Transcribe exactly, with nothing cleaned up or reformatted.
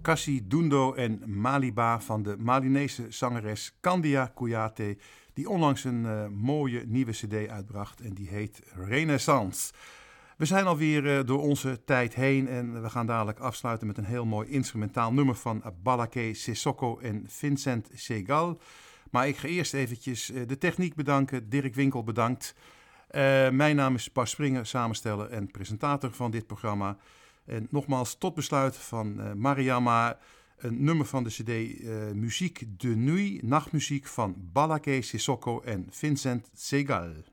Kassi Dundo en Maliba van de Malinese zangeres Candia Kouyaté, die onlangs een uh, mooie nieuwe cd uitbracht en die heet Renaissance. We zijn alweer uh, door onze tijd heen en we gaan dadelijk afsluiten met een heel mooi instrumentaal nummer van Balaké Sissoko en Vincent Segal. Maar ik ga eerst eventjes uh, de techniek bedanken, Dirk Winkel bedankt. Uh, mijn naam is Bas Springer, samensteller en presentator van dit programma. En nogmaals tot besluit van uh, Mariama, een nummer van de cd uh, Muziek de Nuit, nachtmuziek van Balaké Sissoko en Vincent Segal.